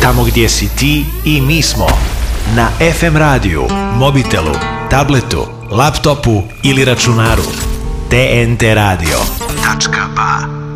Tamo gdje si ti i mi smo. Na FM radiju, mobitelu, tabletu, laptopu ili računaru. TNT Radio. Tačka ba.